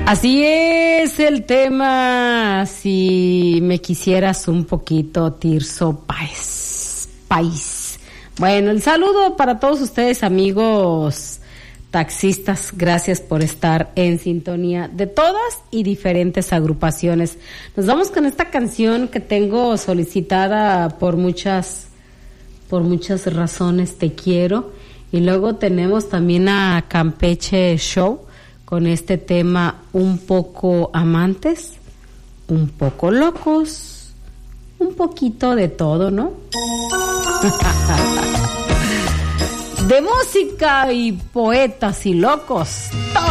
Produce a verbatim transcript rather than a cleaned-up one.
Así es el tema. Si me quisieras un poquito, Tirso Páez. País. Bueno, el saludo para todos ustedes, amigos taxistas. Gracias por estar en sintonía de todas y diferentes agrupaciones. Nos vamos con esta canción que tengo solicitada por muchas, por muchas razones. Te quiero. Y luego tenemos también a Campeche Show con este tema, un poco amantes, un poco locos, un poquito de todo, ¿no? De música y poetas y locos, todo.